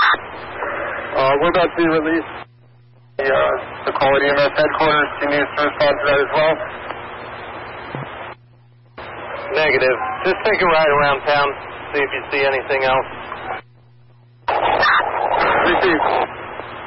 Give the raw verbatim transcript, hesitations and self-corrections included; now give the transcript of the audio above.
Uh, we're about to release the, uh, the Quality E M S headquarters. Do you need us to respond to that as well? Negative. Just take a ride around town, see if you see anything else. Received.